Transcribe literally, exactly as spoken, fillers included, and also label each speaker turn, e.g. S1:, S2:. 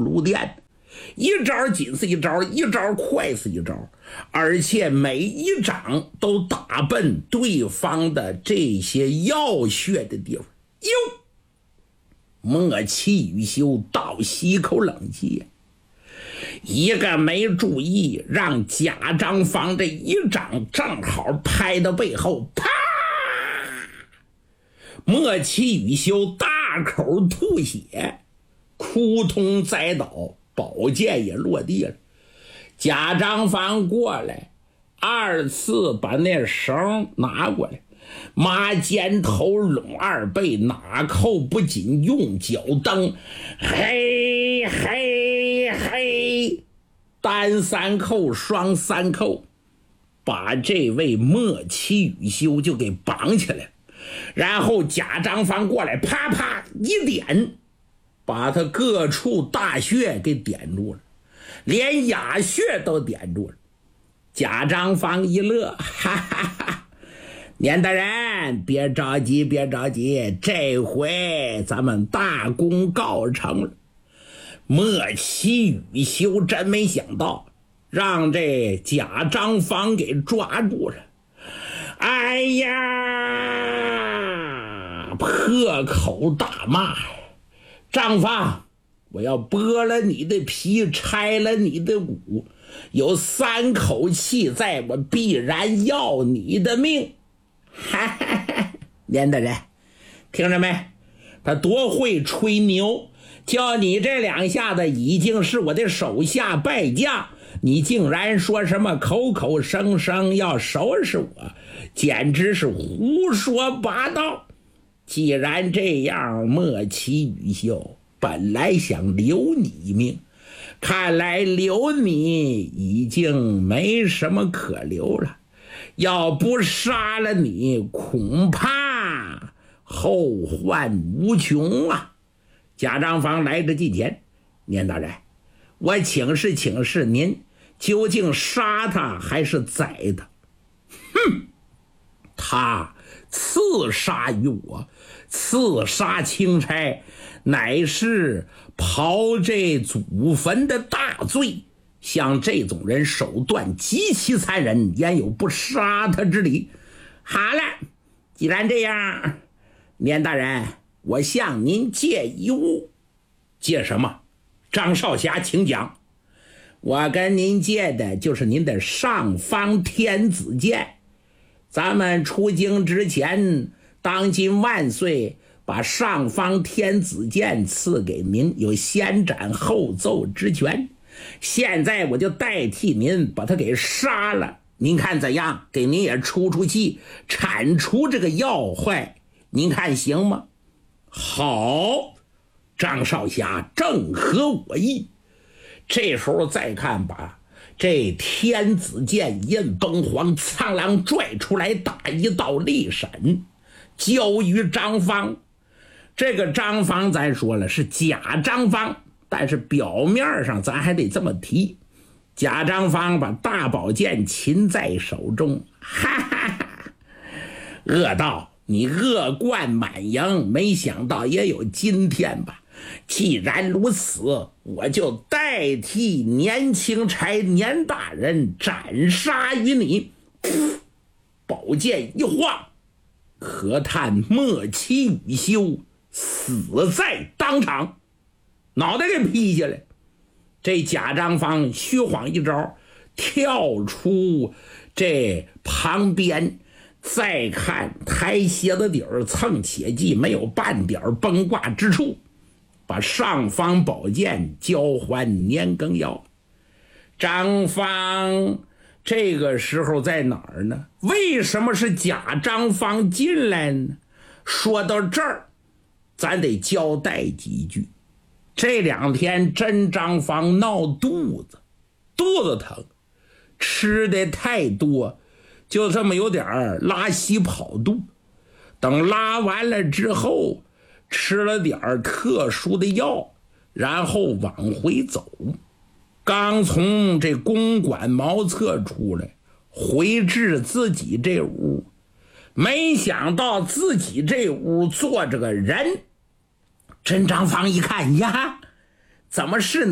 S1: 如电，一招紧似一招，一招快似一招，而且每一掌都打奔对方的这些要穴的地方。哟，莫奇雨修倒吸一口冷气，一个没注意，让贾张芳这一掌正好拍到背后，啪！莫奇雨修大口吐血，扑通栽倒，宝剑也落地了。贾张芳过来，二次把那绳拿过来，马肩头拢二背，哪扣不仅用脚蹬，嘿嘿嘿，单三扣双三扣，把这位莫奇雨修就给绑起来。然后贾张芳过来，啪啪一点，把他各处大穴给点住了，连哑穴都点住了。贾张芳一乐，哈哈哈，年大人别着急别着急，这回咱们大功告成了。莫奇雨修真没想到让这贾张芳给抓住了，哎呀，破口大骂，张芳，我要剥了你的皮，拆了你的骨，有三口气在，我必然要你的命。哈哈哈，连大人听着没，他多会吹牛，叫你这两下子已经是我的手下败将，你竟然说什么口口声声要收拾我，简直是胡说八道。既然这样，莫奇雨修本来想留你一命，看来留你已经没什么可留了，要不杀了你，恐怕后患无穷啊。贾张芳来至近前，年大人，我请示请示您，究竟杀他还是宰他？哼，他刺杀于我，刺杀钦差，乃是刨这祖坟的大罪，像这种人手段极其残忍，焉有不杀他之理？好了，既然这样，年大人，我向您借一物。借什么？张少侠请讲。我跟您借的就是您的上方天子剑，咱们出京之前，当今万岁把上方天子剑赐给您，有先斩后奏之权，现在我就代替您把他给杀了，您看怎样？给您也出出气，铲除这个要害，您看行吗？好，张少侠正合我意。这时候再看吧，这天子剑印崩黄，苍狼拽出来，打一道利闪，交于张芳。这个张芳咱说了是假张芳，但是表面上咱还得这么提，贾张芳把大宝剑擒在手中，哈哈哈！恶道，你恶贯满盈，没想到也有今天吧？既然如此，我就代替年钦差年大人斩杀于你。宝剑一晃，可叹莫奇雨修死在当场，脑袋给劈下来。这贾张芳虚晃一招，跳出这旁边，再看抬鞋子底儿蹭血迹，没有半点崩挂之处，把上方宝剑交还年羹尧。张芳这个时候在哪儿呢？为什么是贾张芳进来呢？说到这儿，咱得交代几句。这两天真张芳闹肚子，肚子疼，吃的太多，就这么有点拉稀跑肚。等拉完了之后，吃了点特殊的药，然后往回走。刚从这公馆茅厕出来，回至自己这屋，没想到自己这屋坐着个人。真张芳一看呀，怎么是